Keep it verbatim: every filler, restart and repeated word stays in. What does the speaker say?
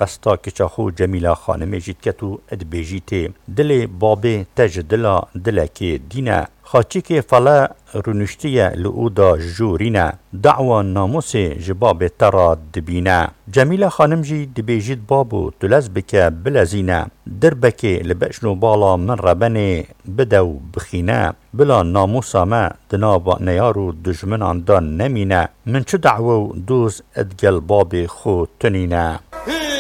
قستا کچاخو جمیلا خانم جیتکتو ادبیجیتی دل بابی تج دلا دلکی دینه خاچی که فلا رونشتیه لعودا جورینه دعوه ناموس جباب ترا دبینه جمیلا خانم جی دبیجید بابو تلز بکه بلزینه در بکه لبشنو بالا من ربنه بدو بخینه بلا ناموسا ما دنابا نیارو دجمن آندان نمینه من چه دعوه دوز ادگل باب خو تنینه